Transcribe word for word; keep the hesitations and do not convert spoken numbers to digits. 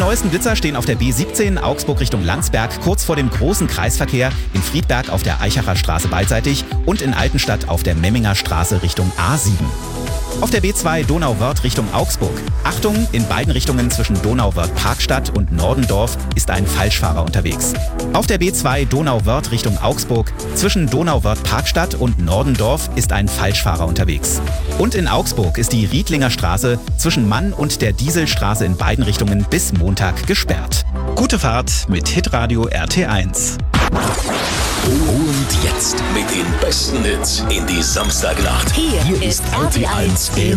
neuesten Blitzer stehen auf der B siebzehn Augsburg Richtung Landsberg kurz vor dem großen Kreisverkehr, in Friedberg auf der Eichacher Straße beidseitig und in Altenstadt auf der Memminger Straße Richtung A sieben. Auf der B zwei Donauwörth Richtung Augsburg. Achtung, in beiden Richtungen zwischen Donauwörth-Parkstadt und Nordendorf ist ein Falschfahrer unterwegs. Auf der B zwei Donauwörth Richtung Augsburg. Zwischen Donauwörth-Parkstadt und Nordendorf ist ein Falschfahrer unterwegs. Und in Augsburg ist die Riedlinger Straße zwischen Mann und der Dieselstraße in beiden Richtungen bis Montag gesperrt. Gute Fahrt mit Hitradio R T eins. Und jetzt mit den besten Hits in die Samstagnacht. Hier, Hier ist R T eins.